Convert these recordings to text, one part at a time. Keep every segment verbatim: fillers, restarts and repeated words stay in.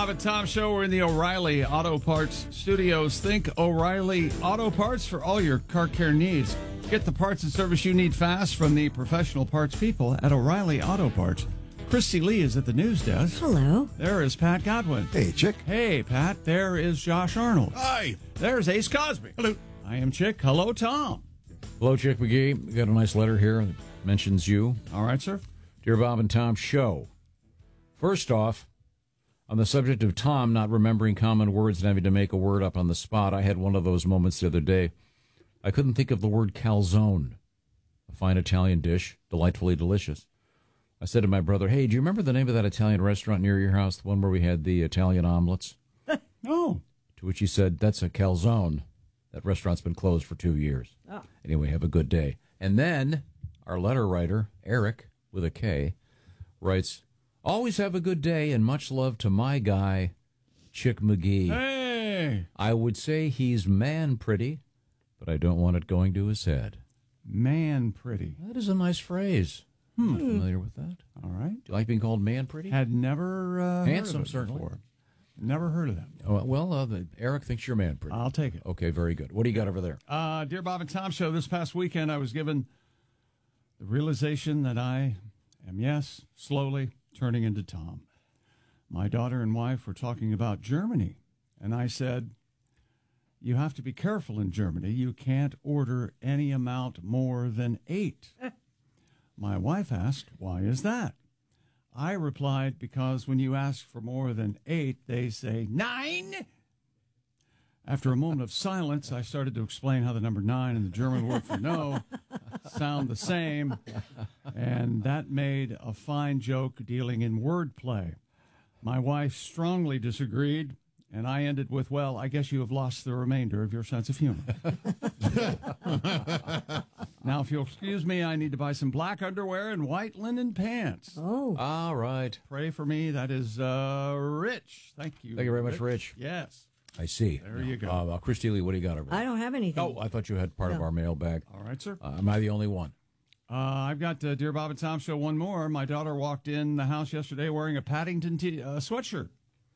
Bob and Tom Show. We're in the O'Reilly Auto Parts Studios. Think O'Reilly Auto Parts for all your car care needs. Get the parts and service you need fast from the professional parts people at O'Reilly Auto Parts. Christy Lee is at the news desk. Hello. There is Pat Godwin. Hey, Chick. Hey, Pat. There is Josh Arnold. Hi. There's Ace Cosby. Hello. I am Chick. Hello, Tom. Hello, Chick McGee. We got a nice letter here that mentions you. All right, sir. Dear Bob and Tom Show. First off, on the subject of Tom not remembering common words and having to make a word up on the spot, I had one of those moments the other day. I couldn't think of the word calzone, a fine Italian dish, delightfully delicious. I said to my brother, hey, do you remember the name of that Italian restaurant near your house, the one where we had the Italian omelets? Oh. To which he said, that's a calzone. That restaurant's been closed for two years. Oh. Anyway, have a good day. And then our letter writer, Eric, with a K, writes, always have a good day and much love to my guy, Chick McGee. Hey. I would say he's man pretty, but I don't want it going to his head. Man pretty. That is a nice phrase. Hmm. Not familiar with that. All right. Do you like being called man pretty? Had never uh, Handsome, heard of it certainly. before. Never heard of that. Oh, well, uh, the, Eric thinks you're man pretty. I'll take it. Okay, very good. What do you got over there? Uh, Dear Bob and Tom Show, this past weekend I was given the realization that I am, yes, slowly turning into Tom. My daughter and wife were talking about Germany, and I said, you have to be careful in Germany. You can't order any amount more than eight. My wife asked, why is that? I replied, because when you ask for more than eight, they say nine. After a moment of silence, I started to explain how the number nine and the German word for no sound the same, and that made a fine joke dealing in wordplay. My wife strongly disagreed, and I ended with, well, I guess you have lost the remainder of your sense of humor. Now, if you'll excuse me, I need to buy some black underwear and white linen pants. Oh. All right. Pray for me. That is uh, Rich. Thank you. Thank you very much, Rich. Yes. I see. There you go. Uh, uh, Christy Lee, what do you got over there? I don't have anything. Oh, I thought you had part No. of our mailbag. All right, sir. Uh, am I the only one? Uh, I've got uh, Dear Bob and Tom Show one more. My daughter walked in the house yesterday wearing a Paddington t- uh, sweatshirt.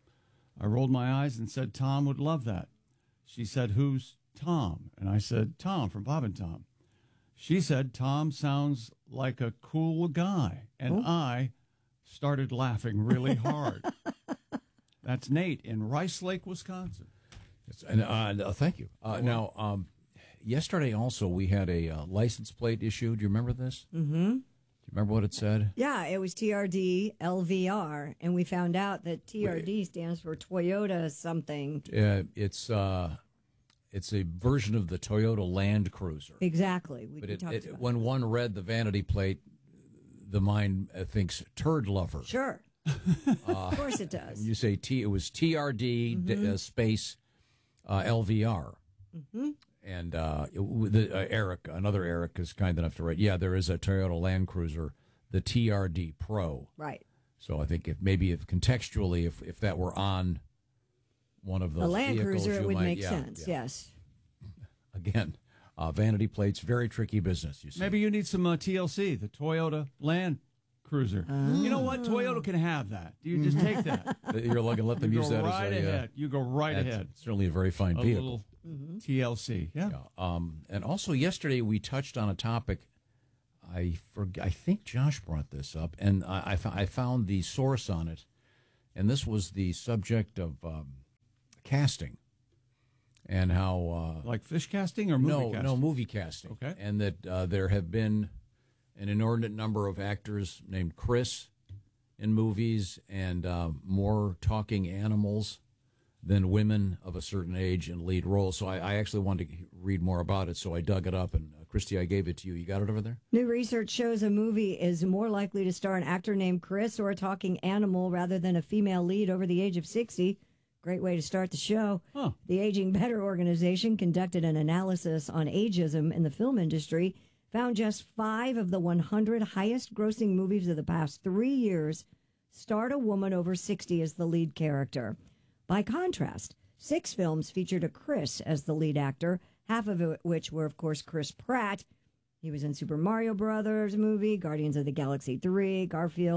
I rolled my eyes and said, Tom would love that. She said, who's Tom? And I said, Tom from Bob and Tom. She said, Tom sounds like a cool guy. And Oh. I started laughing really hard. That's Nate in Rice Lake, Wisconsin. Yes, and uh, uh, thank you. Uh, now, um, yesterday also we had a uh, license plate issued. Do you remember this? Mm-hmm. Do you remember what it said? Yeah, it was T R D L V R, and we found out that T R D stands for Toyota something. Uh, it's uh, it's a version of the Toyota Land Cruiser. Exactly. We, But we it, talked it, about when one read the vanity plate, the mind uh, thinks turd lover. Sure. Uh, of course it does. You say T. It was T R D Mm-hmm. d- uh, space uh, L V R. Mm-hmm. And uh, it- the, uh, Eric, another Eric, is kind enough to write. Yeah, there is a Toyota Land Cruiser, the T R D Pro. Right. So I think if maybe if contextually, if if that were on one of those A Land vehicles, Cruiser, it you would might- make yeah, sense, yeah. yes. Again, uh, vanity plates, very tricky business. You see. Maybe you need some uh, T L C, the Toyota Land Cruiser. You know what? Toyota can have that. You just take that. You're looking to let them You use go that right as a. ahead. Uh, You go right that's ahead. Certainly a very fine A vehicle. little T L C. Yeah. Yeah. Um, and also yesterday we touched on a topic. I for, I think Josh brought this up, and I I, fo- I found the source on it, and this was the subject of um, casting, and how uh, Like fish casting or movie no casting? no movie casting. Okay. And that uh, there have been an inordinate number of actors named Chris in movies, and uh, more talking animals than women of a certain age in lead roles. So I, I actually wanted to read more about it, so I dug it up. And uh, Christy, I gave it to you. You got it over there? New research shows a movie is more likely to star an actor named Chris or a talking animal rather than a female lead over the age of sixty. Great way to start the show. Huh. The Aging Better organization conducted an analysis on ageism in the film industry, found just five of the one hundred highest grossing movies of the past three years starred a woman over sixty as the lead character. By contrast, six films featured a Chris as the lead actor, half of it, which were, of course, Chris Pratt. He was in Super Mario Brothers movie, Guardians of the Galaxy three, Garfield.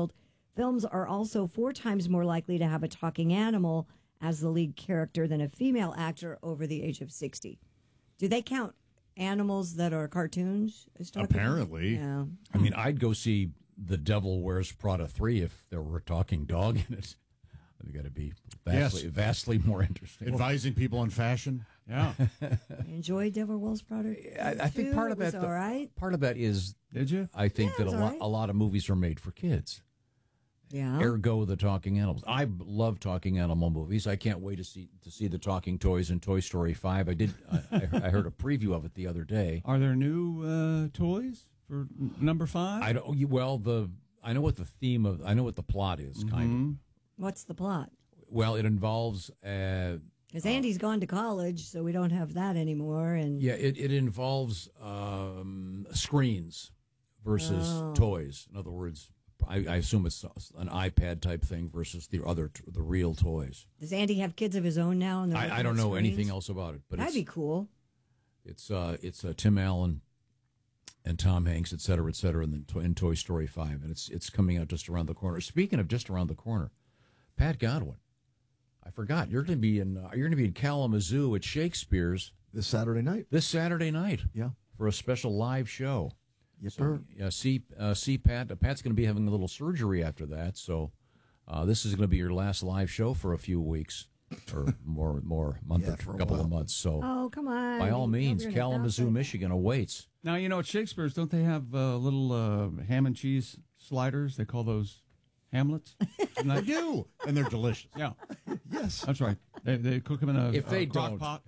Films are also four times more likely to have a talking animal as the lead character than a female actor over the age of sixty. Do they count animals that are cartoons? as talking- Apparently. Yeah. I mean, I'd go see The Devil Wears Prada three if there were a talking dog in it. They got to be vastly, Yes. vastly more interesting. Advising people on fashion. Yeah. Enjoy Devil Wears Prada. I, I think part of was that, all right. part of that is, Did you? I think Yeah, that a it was lot, all right. a lot of movies are made for kids. Yeah. Ergo, the talking animals. I love talking animal movies. I can't wait to see to see the talking toys in Toy Story five. I did. I, I heard a preview of it the other day. Are there new uh, toys for n- number five? I don't. Well, the I know what the theme of. I know what the plot is. Kind of. What's the plot? Well, it involves. Uh, Because Andy's gone to college, so we don't have that anymore. And yeah, it it involves um, screens versus Oh. toys. In other words, I, I assume it's an iPad type thing versus the other the real toys. does Andy have kids of his own now? And they're looking I, I don't at know anything screens? else about it, but That'd it's, be cool. It's uh, it's uh, Tim Allen and Tom Hanks, et cetera, et cetera, in, the, in Toy Story five, and it's it's coming out just around the corner. Speaking of just around the corner, Pat Godwin, I forgot you're going to be in uh, you're going to be in Kalamazoo at Shakespeare's This Saturday night. this Saturday night. Yeah. For a special live show. Yes, So, sir. yeah, see, uh, see, Pat. Uh, Pat's going to be having a little surgery after that, so uh, this is going to be your last live show for a few weeks, or more, more month Yeah, or for a couple while. of months. So, Oh, come on. by all Don't means, ruin it. Kalamazoo, Don't say Michigan awaits. Now, you know, at Shakespeare's, don't they have uh, little uh, ham and cheese sliders? They call those Hamlets? Isn't They that- do. And they're delicious. yeah, Yes. that's right. They, they cook them in a, If they a crock don't- pot.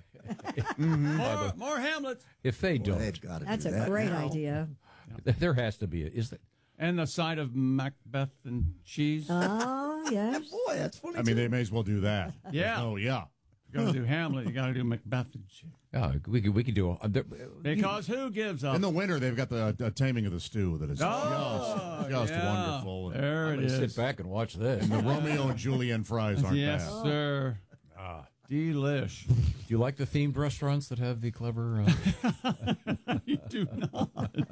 more, more Hamlets. If they Boy, don't, they've got to That's do a that great now. idea. there has to be. A, is that? And the side of Macbeth and cheese. Oh, yes. Boy, that's funny. I mean, they may as well do that. Yeah. Oh, yeah. You got to do Hamlet. You got to do Macbeth and cheese. Yeah, we could we could do. A, there, Because who gives up? In the winter, they've got the uh, Taming of the Stew that is Oh, just, just yeah. wonderful. There I'm it gonna sit is. back and watch this. The Romeo and Julienne fries aren't Yes, bad. sir. Ah. Delish. Do you like the themed restaurants that have the clever? Uh, You do not.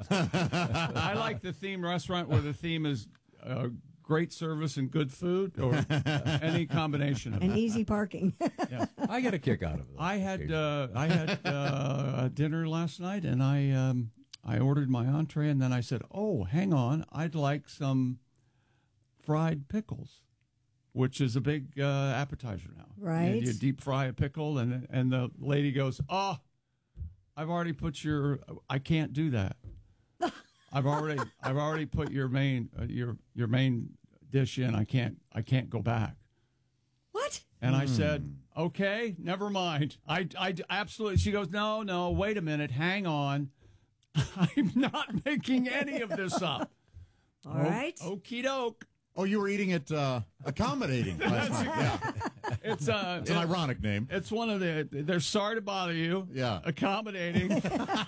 I like the theme restaurant where the theme is uh, great service and good food, or any combination of And it. easy parking. I get a kick out of it. I had uh, I had uh, dinner last night, and I um, I ordered my entree, and then I said, "Oh, hang on, I'd like some fried pickles," which is a big uh, appetizer now. Right. You, you deep fry a pickle, and and the lady goes, "Oh, I've already put your. I can't do that. I've already I've already put your main uh, your your main dish in. I can't I can't go back." What? And I said, "Okay, never mind. I, I absolutely." She goes, "No, no, wait a minute, hang on. I'm not making any of this up." All right. Okie doke. Oh, you were eating it uh, accommodating last night. Yeah. It's uh, It's an it- ironic name. It's one of the. They're sorry to bother you. Yeah. Accommodating.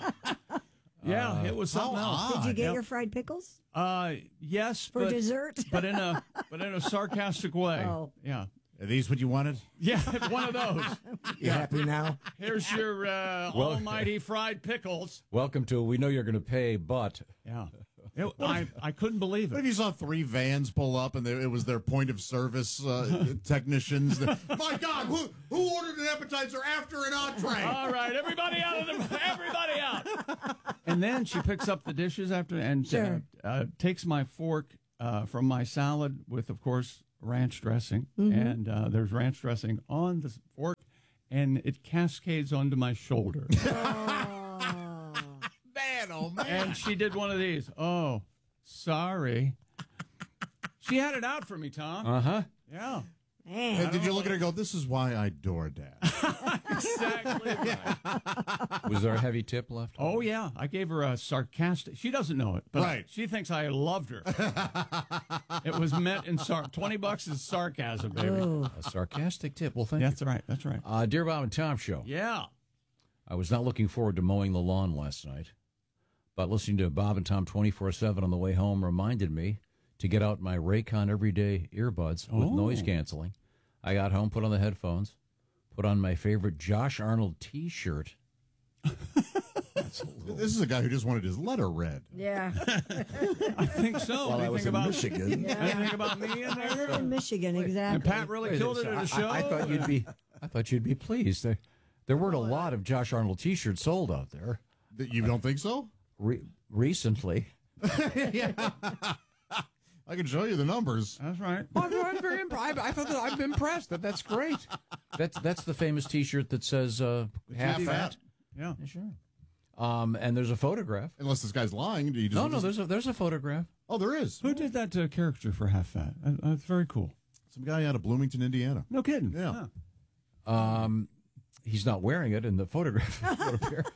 Yeah, it was something how else. odd. Did you get Yep. your fried pickles Uh, yes, for but, dessert? but in a but in a sarcastic way. Oh. Yeah, Are these what you wanted? yeah, one of those. You happy now? Here's your uh, Well- almighty fried pickles. Welcome to. We know you're going to pay, but Yeah, It- I I couldn't believe What if it. you saw three vans pull up and they, it was their point of service uh, technicians? My God, who who ordered an appetizer after an entree? All right, everybody out of the everybody out. And then she picks up the dishes after and Sure. uh, uh, takes my fork uh, from my salad with, of course, ranch dressing, and uh, there's ranch dressing on the fork, and it cascades onto my shoulder. Man, oh man. And she did one of these. Oh, sorry. She had it out for me, Tom. uh huh. Yeah, Man. Did you look at her and go, this is why I DoorDash? exactly. Right. Was there a heavy tip left? Oh yeah, I gave her a sarcastic. She doesn't know it, but Right. she thinks I loved her. It was meant in sar. Twenty bucks is sarcasm, baby. Oh. A sarcastic tip. Well, thank That's right. That's right. you. Uh, Dear Bob and Tom show. Yeah. I was not looking forward to mowing the lawn last night, but listening to Bob and Tom twenty-four seven on the way home reminded me to get out my Raycon Everyday earbuds with Oh. noise canceling. I got home, put on the headphones, put on my favorite Josh Arnold T-shirt, This is a guy who just wanted his letter read. Yeah. I think so. While I Anything was in about Michigan. Anything about me in I live there? in Michigan, And exactly. Pat really Wait, killed it so at I- a show. I, I thought you'd be. I thought you'd be pleased. There, there weren't a lot of Josh Arnold T-shirts sold out there That You don't think so? re- recently. Yeah. I can show you the numbers. That's right. I'm, I'm very. Imp- I, I thought that I'm impressed. That that's great. That's that's the famous T-shirt that says uh, half, Half fat. fat. Yeah. Yeah, sure. Um, and there's a photograph. Unless this guy's lying. Do you just No, no, there's a there's a photograph. Oh, there is. Who did that uh, caricature for Half Fat? Uh, that's very cool. Some guy out of Bloomington, Indiana. No kidding. Yeah. Um, he's not wearing it in the photograph. Would appear.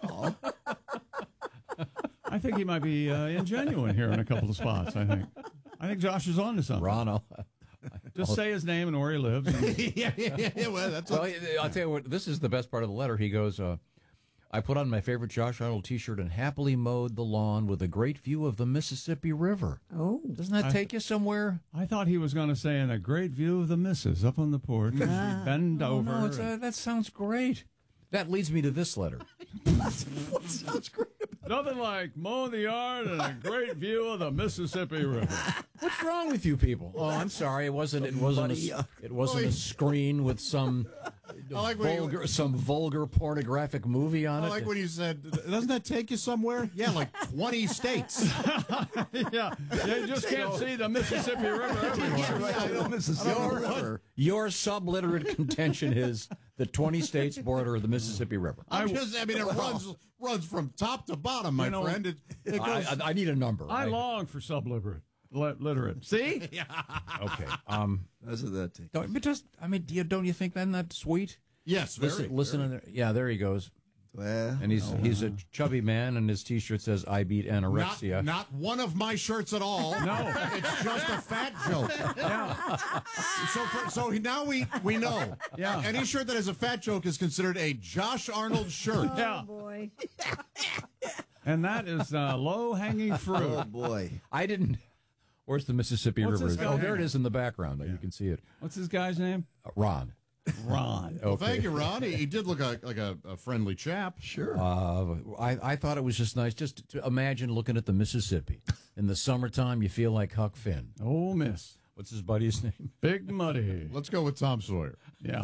I think he might be uh, ingenuine here in a couple of spots. I think. I think Josh is on to something. Ron, I'll, Just say his name and where he lives. and- yeah, yeah, yeah, yeah. Well, that's well, I'll tell you what. This is the best part of the letter. He goes, uh, "I put on my favorite Josh Arnold T-shirt and happily mowed the lawn with a great view of the Mississippi River." Oh. Doesn't that I- take you somewhere? I thought he was going to say, "In a great view of the missus up on the porch." as you bend Oh, over. no, it's, uh, that sounds great. That leads me to this letter. Sounds great. Nothing like mowing the yard and a great view of the Mississippi River. What's wrong with you people? Oh, I'm sorry. It wasn't. It wasn't. A, it wasn't a screen with some I like when you- vulgar, some vulgar pornographic movie on I it. like when you said, doesn't that take you somewhere? Yeah, like twenty states. yeah, you just can't see the Mississippi River everywhere. Mississippi River. Your subliterate contention is the twenty states border the Mississippi River. I just, I mean, it runs runs from top to bottom, my You know, friend. It, it I, goes. I, I need a number. I long for subliterate. li- Literate. See? Okay. Um. Doesn't that take? Don't, but just, I mean, do you, don't you think then that's sweet? yes, very. Listen, listen. very. In there. Yeah, there he goes. Well, And he's he's a chubby man, and his T-shirt says "I beat Not, anorexia." not one of my shirts at all. No. It's just a fat joke. Yeah. So, for, so he- now we we know. Yeah. Any shirt that has a fat joke is considered a Josh Arnold shirt. Yeah. Oh, boy. And that is uh, low-hanging oh fruit. boy. I didn't. Where's the Mississippi What's River? this guy Oh, there it name? is in the background. You can see it. What's this guy's name? Uh, Ron. Ron. Well, thank you, Ron. He, he did look like, like a, a friendly chap. Sure. Uh, I, I thought it was just nice just to imagine looking at the Mississippi. In the summertime, you feel like Huck Finn. Oh, miss. What's his buddy's name? Big Muddy. Let's go with Tom Sawyer. Yeah.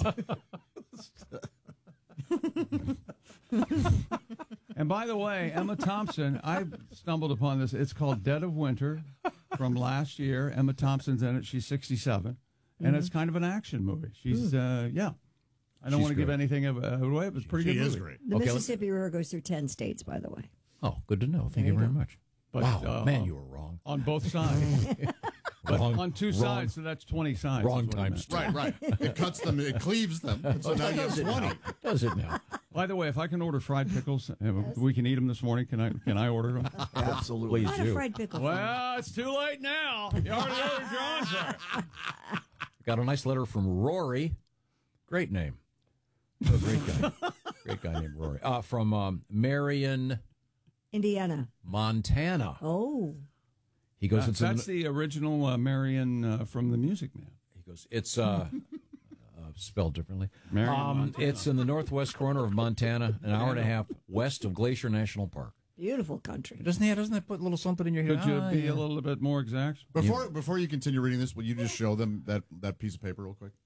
And by the way, Emma Thompson, I stumbled upon this. It's called Dead of Winter from last year. Emma Thompson's in it. She's sixty-seven. And it's kind of an action movie. She's, uh, yeah. I don't She's want to give great. anything av- away, but it's a pretty She good is movie. great. The Okay, let's- Mississippi River goes through ten states, by the way. Oh, good to know. Thank you you very go. much. But, wow, uh, man, you were wrong. On both sides. But Wrong- on two wrong- sides, so that's twenty sides. Wrong is what I times meant. Right, right. It cuts them, it cleaves them. So now you have Does it twenty. now? Does it now? By the way, if I can order fried pickles, uh, we can eat them this morning. Can I? Can I order them? Absolutely. Please Not a do. fried pickle. Well, it's too late now. You already ordered your answer. Got a nice letter from Rory. Great name. Oh, great guy. Great guy named Rory. Uh, from um, Marion, Indiana. Montana. Oh. He goes, That- it's in that's the original uh, Marion uh, from The Music Man. He goes, it's uh, uh, spelled differently. Marion, Um, Montana. it's in the northwest corner of Montana, an hour and a half west of Glacier National Park. Beautiful country. Doesn't that doesn't that put a little something in your head? Could you Ah, be yeah. a little bit more exact? Before before you continue reading this, will you just show them that, that piece of paper real quick?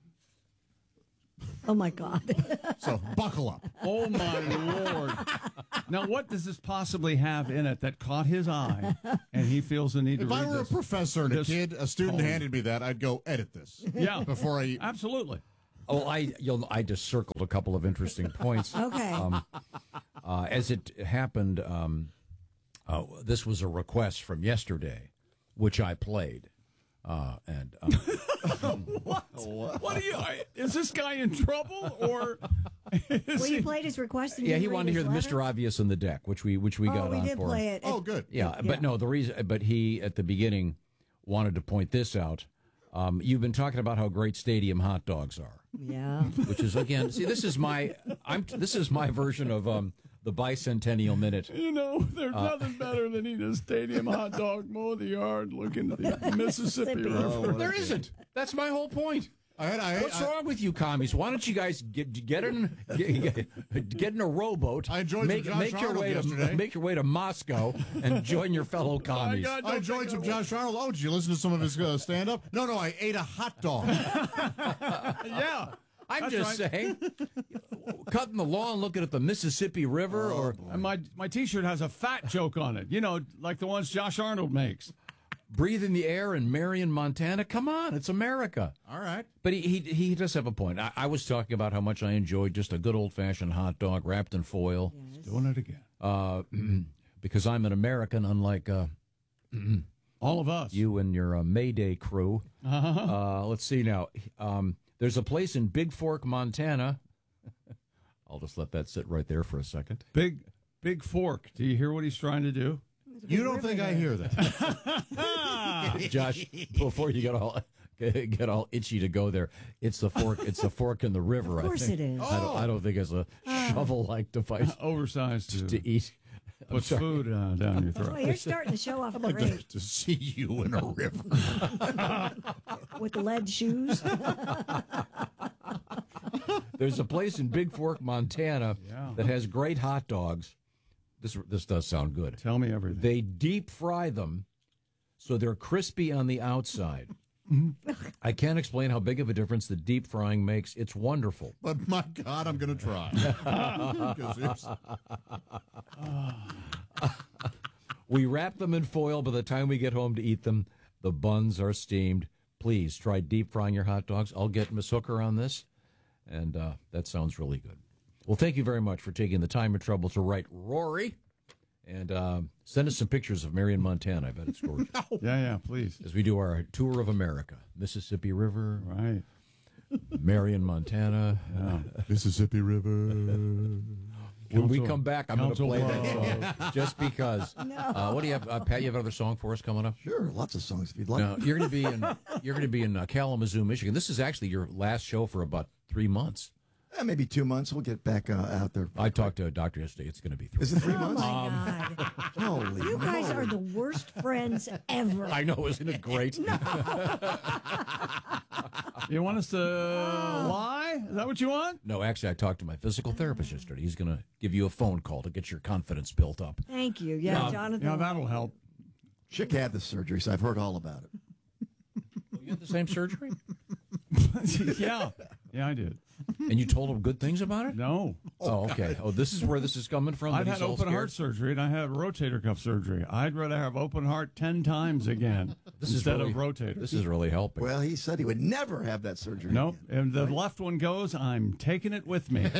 Oh, my God. So buckle up. Oh my lord! Now, what does this possibly have in it that caught his eye, and he feels the need to If read I were this? a professor and a this kid, a student poem. handed me that, I'd go edit this. Yeah, Before I absolutely. Oh, I you'll I just circled a couple of interesting points. Okay. Um, uh, as it happened, um, uh, this was a request from yesterday, which I played, uh, and um, What? What are you? Is this guy in trouble, or is Well, he? you played his request. And yeah, you he read wanted to hear his the letter? Mister Obvious in the deck, which we which we Oh, got we on did for. play it. Oh, good. Yeah, Yeah. but no, the reason, but he at the beginning wanted to point this out. Um, you've been talking about how great stadium hot dogs are, Yeah. which is again, see, this is my, I'm, this is my version of um, the bicentennial minute. You know, there's nothing better than eating a stadium hot dog, mow the yard, looking at the Mississippi Mississippi. River. There isn't. That's my whole point. I had, I, What's I, wrong with you commies? Why don't you guys get get in get, get in a rowboat? I enjoyed make, some Josh make your Arnold way yesterday. to make your way to Moscow and join your fellow commies. God. I enjoyed some Josh Arnold. Oh, did you listen to some of his uh, stand-up? No, no, I ate a hot dog. Yeah. I'm That's just right. saying, cutting the lawn, looking at the Mississippi River, Oh, or And my my T-shirt has a fat joke on it. You know, like the ones Josh Arnold makes. breathing the air in Marion, Montana. Come on, it's America. All right. But he he, he does have a point. I, I was talking about how much I enjoyed just a good old-fashioned hot dog wrapped in foil. Doing it again. Uh, because I'm an American, unlike uh, All of us. you and your uh, Mayday crew. Uh, let's see now. Um, there's a place in Big Fork, Montana. I'll just let that sit right there for a second. Big Big Fork. Do you hear what he's trying to do? You don't think I hear that? Josh, before you get all get all itchy to go there, it's the fork. It's the fork in the river. Of course I think. it is. I don't, I don't think it's a shovel-like device Oversized to, to eat. I'm put sorry. food uh, down your Boy, throat. you're starting to show off I'd like great to, to see you in a river. with the lead shoes. There's a place in Big Fork, Montana, Yeah. that has great hot dogs. This this does sound good. Tell me everything. They deep fry them so they're crispy on the outside. I can't explain how big of a difference the deep frying makes. It's wonderful. But my God, I'm going to try. 'Cause it's- We wrap them in foil. By the time we get home to eat them, the buns are steamed. Please try deep frying your hot dogs. I'll get Miss Hooker on this, and uh, that sounds really good. Well, thank you very much for taking the time and trouble to write Rory, and um, send us some pictures of Marion, Montana. I bet it's gorgeous. yeah, yeah, please. As we do our tour of America, Mississippi River, Right. Marion, Montana. Mississippi River. When we Council- come back, I'm going to Council play that Bluffs. song just because. Uh, what do you have, uh, Pat? You have another song for us coming up? Sure, lots of songs if you'd like. No, you're going to be in. You're going to be in uh, Kalamazoo, Michigan. This is actually your last show for about three months. Eh, maybe two months. We'll get back uh, out there. I talked to a doctor yesterday. It's going to be three. Is it three Oh months? my God. Holy You guys moly. are the worst friends ever. I know, isn't it great? You want us to lie? Is that what you want? No, actually, I talked to my physical therapist yesterday. He's going to give you a phone call to get your confidence built up. Thank you. Yeah, Um, Jonathan. Yeah, that'll help. Chick had the surgery, so I've heard all about it. You had the same surgery, yeah. Yeah, I did. and you told him good things about it. No. Oh, okay. Oh, this is where this is coming from. I've that had he's all open scared? heart surgery and I had rotator cuff surgery. I'd rather have open heart ten times again This instead is really, of rotator. This is really helping. Well, he said he would never have that surgery. Nope. again. If the left one goes, I'm taking it with me.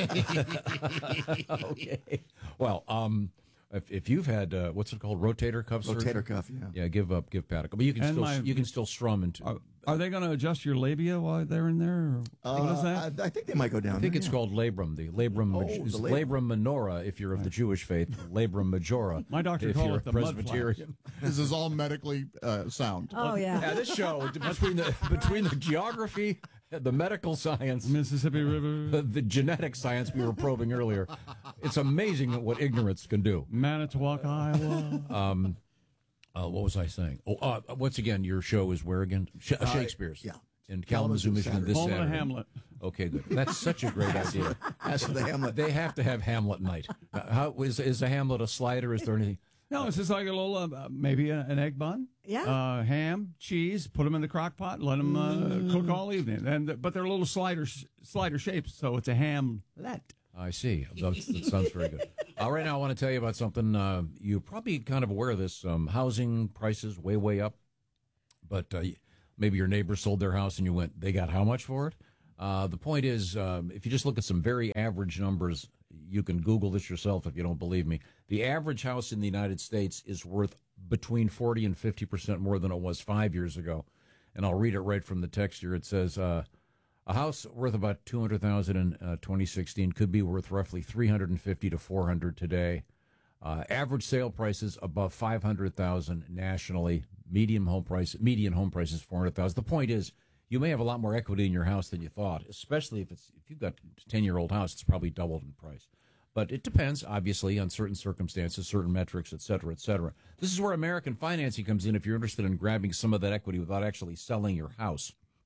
Okay. Well, um, if, if you've had uh, what's it called, rotator cuff surgery? Rotator cuff, yeah. Yeah, give up, give Pat a. But you can And still my- you can still strum into. Are, are they going to adjust your labia while they're in there? Or what is Uh, that? I, I think they might go down I think there, it's yeah. called labrum. The labrum, Oh, maj- the is labrum. labrum minora if you're of the Jewish faith. Labrum majora. My doctor if called you're it the a mud Presbyterian. This is all medically uh, sound. Oh, yeah. Yeah, this show between the between the geography, the medical science, Mississippi River, the, the genetic science we were probing earlier, it's amazing what ignorance can do. Manitowoc, Iowa. Um, uh, what was I saying? Oh, uh, once again, your show is where again? Sh- uh, Shakespeare's. yeah. In Kalamazoo, Kalamazoo, Michigan, Saturday. this Home of the Saturday. Hamlet. Okay, good. That's such a great idea. As for the Hamlet. They have to have Hamlet night. Uh, how is is a Hamlet a slider? Is there anything? No, it's just like a little, uh, maybe a, an egg bun. Yeah. Uh, ham, cheese, put them in the crock pot, let them uh, cook all evening. And But they're little slider, slider shapes, so it's a hamlet. I see. That's, that sounds very good. Uh, right now, I want to tell you about something. Uh, you're probably kind of aware of this. Um, housing prices way, way up. But uh, maybe your neighbor sold their house and you went, they got how much for it? Uh, the point is, um, if you just look at some very average numbers, you can Google this yourself if you don't believe me. The average house in the United States is worth between forty and fifty percent more than it was five years ago. And I'll read it right from the text here. It says, uh, a house worth about two hundred thousand dollars in uh, twenty sixteen could be worth roughly three hundred fifty to four hundred today. Uh, average sale prices above five hundred thousand dollars nationally. Medium home price, median home price is four hundred thousand dollars. The point is, you may have a lot more equity in your house than you thought, especially if it's if you've got a ten-year-old house, it's probably doubled in price. But it depends, obviously, on certain circumstances, certain metrics, et cetera, et cetera. This is where American financing comes in if you're interested in grabbing some of that equity without actually selling your house.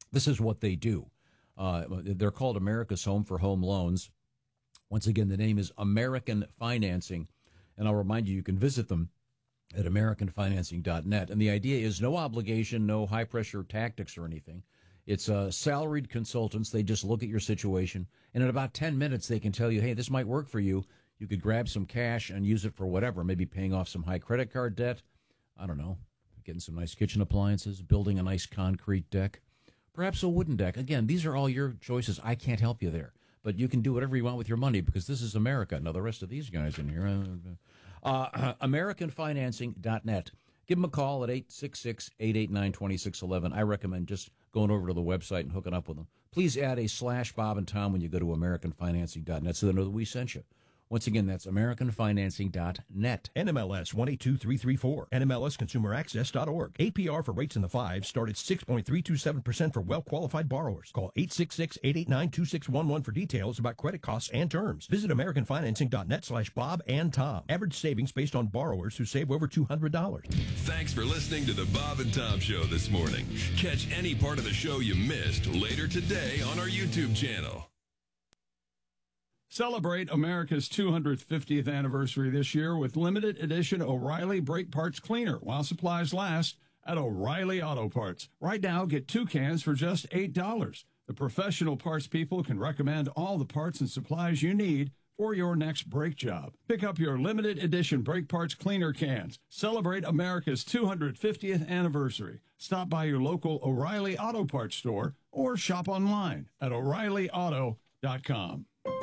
This is what they do. Uh, they're called America's Home for Home Loans. Once again, the name is American Financing. And I'll remind you, you can visit them at american financing dot net. And the idea is no obligation, no high-pressure tactics or anything. It's uh, salaried consultants. They just look at your situation. And in about ten minutes, they can tell you, hey, this might work for you. You could grab some cash and use it for whatever, maybe paying off some high credit card debt. I don't know, getting some nice kitchen appliances, building a nice concrete deck, perhaps a wooden deck. Again, these are all your choices. I can't help you there. But you can do whatever you want with your money because this is America. Now, the rest of these guys in here, uh, uh, american financing dot net. Give them a call at eight six six, eight eight nine, two six one one. I recommend just going over to the website and hooking up with them. Please add a slash Bob and Tom when you go to american financing dot net so they know that we sent you. Once again, that's american financing dot net. N M L S one eight two three three four. N M L S consumer access dot org. A P R for rates in the fives start at six point three two seven percent for well-qualified borrowers. Call eight six six, eight eight nine, two six one one for details about credit costs and terms. Visit american financing dot net slash Bob and Tom. Average savings based on borrowers who save over two hundred dollars. Thanks for listening to the Bob and Tom Show this morning. Catch any part of the show you missed later today on our YouTube channel. Celebrate America's two hundred fiftieth anniversary this year with limited edition O'Reilly Brake Parts Cleaner while supplies last at O'Reilly Auto Parts. Right now, get two cans for just eight dollars. The professional parts people can recommend all the parts and supplies you need for your next brake job. Pick up your limited edition Brake Parts Cleaner cans. Celebrate America's two hundred fiftieth anniversary. Stop by your local O'Reilly Auto Parts store or shop online at o'reilly auto dot com.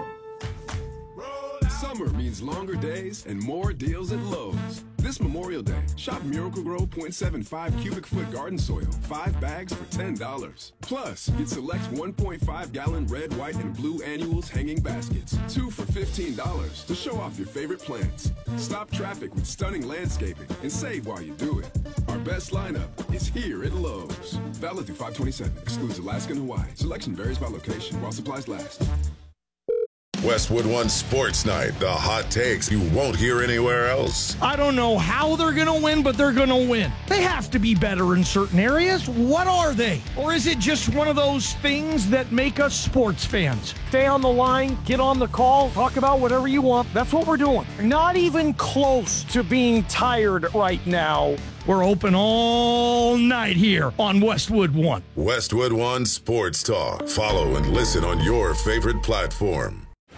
Summer means longer days and more deals at Lowe's. This Memorial Day, shop Miracle-Gro zero point seven five cubic foot garden soil, five bags for ten dollars. Plus, get select one point five gallon red, white, and blue annuals hanging baskets, two for fifteen dollars to show off your favorite plants. Stop traffic with stunning landscaping and save while you do it. Our best lineup is here at Lowe's. Valid through five twenty-seven, excludes Alaska and Hawaii. Selection varies by location while supplies last. Westwood One Sports Night, the hot takes you won't hear anywhere else. I don't know how they're going to win, but they're going to win. They have to be better in certain areas. What are they? Or is it just one of those things that make us sports fans? Stay on the line, get on the call, talk about whatever you want. That's what we're doing. Not even close to being tired right now. We're open all night here on Westwood One. Westwood One Sports Talk. Follow and listen on your favorite platform.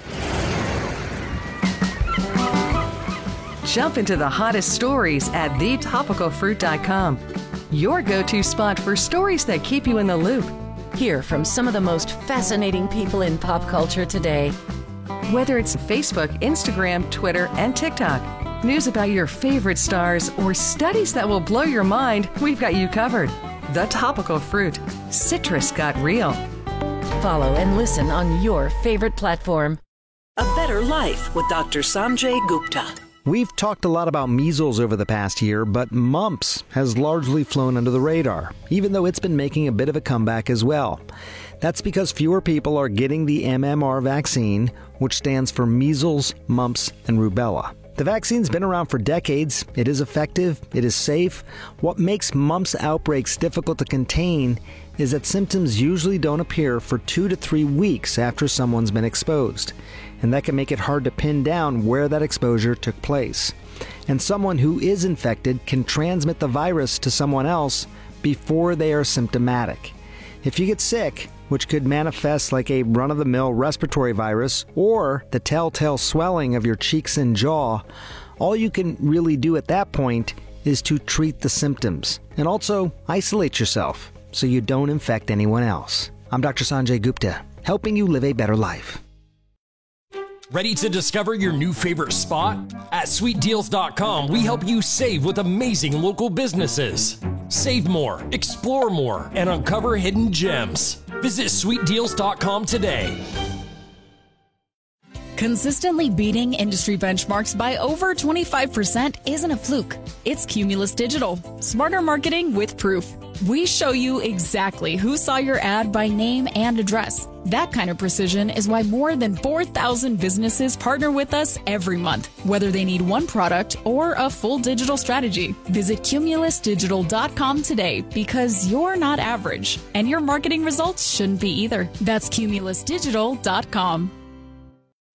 Jump into the hottest stories at the topical fruit dot com. Your go-to spot for stories that keep you in the loop. Hear from some of the most fascinating people in pop culture today. Whether it's Facebook, Instagram, Twitter, and TikTok, news about your favorite stars, or studies that will blow your mind, we've got you covered. The Topical Fruit. Citrus got real. Follow and listen on your favorite platform. A Better Life with Doctor Sanjay Gupta. We've talked a lot about measles over the past year, but mumps has largely flown under the radar, even though it's been making a bit of a comeback as well. That's because fewer people are getting the M M R vaccine, which stands for measles, mumps, and rubella. The vaccine's been around for decades. It is effective. It is safe. What makes mumps outbreaks difficult to contain is that symptoms usually don't appear for two to three weeks after someone's been exposed. And that can make it hard to pin down where that exposure took place. And someone who is infected can transmit the virus to someone else before they are symptomatic. If you get sick, which could manifest like a run-of-the-mill respiratory virus or the telltale swelling of your cheeks and jaw, all you can really do at that point is to treat the symptoms and also isolate yourself so you don't infect anyone else. I'm Doctor Sanjay Gupta, helping you live a better life. Ready to discover your new favorite spot? At sweet deals dot com, we help you save with amazing local businesses. Save more, explore more, and uncover hidden gems. Visit sweet deals dot com today. Consistently beating industry benchmarks by over twenty-five percent isn't a fluke. It's Cumulus Digital. Smarter marketing with proof. We show you exactly who saw your ad by name and address. That kind of precision is why more than four thousand businesses partner with us every month, whether they need one product or a full digital strategy. Visit cumulus digital dot com today because you're not average, and your marketing results shouldn't be either. That's cumulus digital dot com.